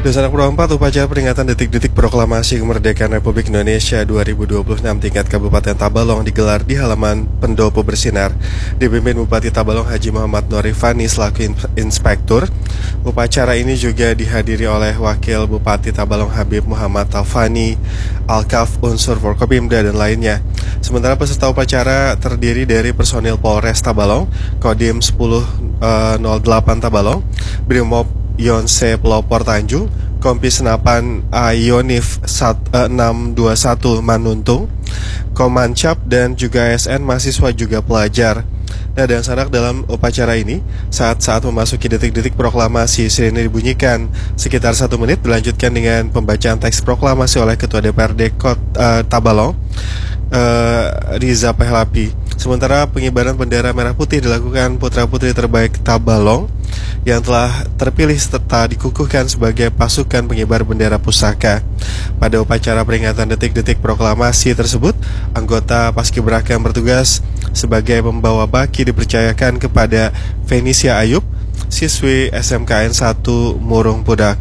Dasar Pro 4 upacara peringatan detik-detik proklamasi kemerdekaan Republik Indonesia 2026 tingkat Kabupaten Tabalong digelar di halaman Pendopo Bersinar. Dipimpin Bupati Tabalong Haji Muhammad Norifani selaku inspektur. Upacara ini juga dihadiri oleh Wakil Bupati Tabalong Habib Muhammad Taufani, Alkaf, unsur Forkopimda dan lainnya. Sementara peserta upacara terdiri dari personil Polres Tabalong, Kodim 1008 Tabalong, Brimob Yonse Pelopor Tanjung, Kompi Senapan Ayonif 621 Manuntung, Komancap dan juga ASN mahasiswa juga pelajar. Nah, dan sanak dalam upacara ini, saat memasuki detik-detik proklamasi, sirene dibunyikan sekitar 1 menit, dilanjutkan dengan pembacaan teks proklamasi oleh Ketua DPRD Tabalong, Riza Pehlapi. Sementara pengibaran bendera merah putih dilakukan putra-putri terbaik Tabalong yang telah terpilih serta dikukuhkan sebagai pasukan pengibar bendera pusaka. Pada upacara peringatan detik-detik proklamasi tersebut, anggota Paskibraka yang bertugas sebagai pembawa baki dipercayakan kepada Fenisia Ayub, siswi SMKN 1 Murung Pudak.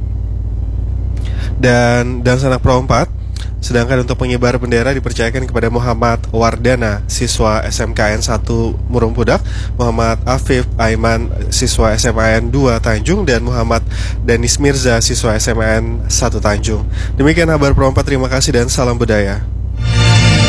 Dan Sanak Pro 4. Sedangkan untuk pengibar bendera dipercayakan kepada Muhammad Wardana, siswa SMKN 1 Murung Pudak, Muhammad Afif Aiman, siswa SMAN 2 Tanjung, dan Muhammad Danis Mirza, siswa SMAN 1 Tanjung. Demikian kabar Pro 4, terima kasih dan salam budaya.